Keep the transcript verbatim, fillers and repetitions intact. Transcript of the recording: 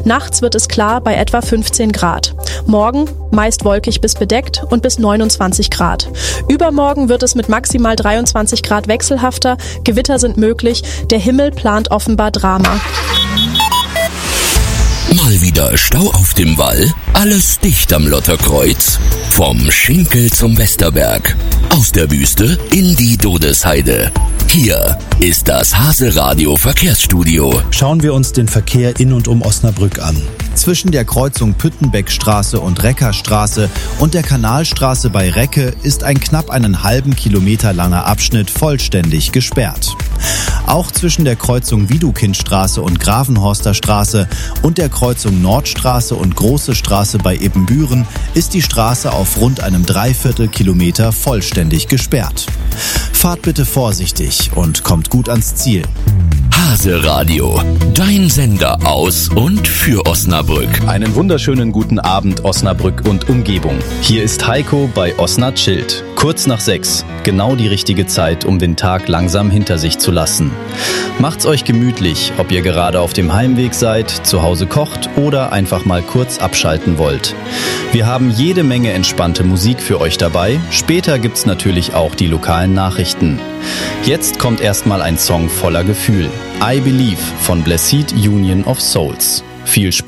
Nachts wird es klar bei etwa fünfzehn Grad. Morgen meist wolkig bis bedeckt und bis neunundzwanzig Grad. Übermorgen wird es mit maximal dreiundzwanzig Grad wechselhafter. Gewitter sind möglich. Der Himmel plant offenbar Drama. Mal wieder Stau auf dem Wall? Alles dicht am Lotterkreuz. Vom Schinkel zum Westerberg. Aus der Wüste in die Dodesheide. Hier ist das Hase-Radio Verkehrsstudio. Schauen wir uns den Verkehr in und um Osnabrück an. Zwischen der Kreuzung Püttenbeckstraße und Reckerstraße und der Kanalstraße bei Recke ist ein knapp einen halben Kilometer langer Abschnitt vollständig gesperrt. Auch zwischen der Kreuzung Widukindstraße und Gravenhorster Straße und der Kreuzung Nordstraße und Große Straße bei Ebenbüren ist die Straße auf rund einem Dreiviertelkilometer vollständig gesperrt. Fahrt bitte vorsichtig und kommt gut ans Ziel. Hase-Radio, dein Sender aus und für Osnabrück. Einen wunderschönen guten Abend, Osnabrück und Umgebung. Hier ist Heiko bei Osna Chillt. Kurz nach sechs. Genau die richtige Zeit, um den Tag langsam hinter sich zu lassen. Macht's euch gemütlich, ob ihr gerade auf dem Heimweg seid, zu Hause kocht oder einfach mal kurz abschalten wollt. Wir haben jede Menge entspannte Musik für euch dabei. Später gibt's natürlich auch die lokalen Nachrichten. Jetzt kommt erstmal ein Song voller Gefühl. I Believe von Blessed Union of Souls. Viel Spaß.